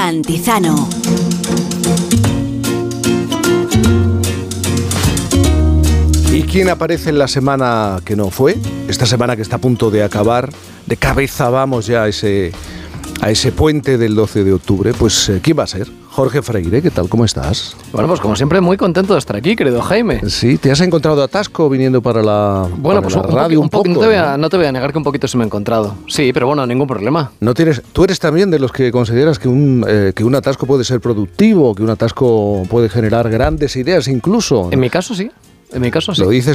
Cantizano. ¿Y quién aparece en la semana que no fue? Esta semana que está a punto de acabar, de cabeza vamos ya a ese puente del 12 de octubre. Pues, ¿quién va a ser? Jorge Freire, ¿qué tal? ¿Cómo estás? Bueno, pues como siempre, muy contento de estar aquí, querido Jaime. Sí, ¿te has encontrado atasco viniendo para la, bueno, para pues la radio un poco? No te voy a negar que un poquito se me he encontrado. Sí, pero bueno, ningún problema. ¿Tú eres también de los que consideras que un atasco puede ser productivo, que un atasco puede generar grandes ideas incluso? En mi caso sí. En mi caso sí. Lo dices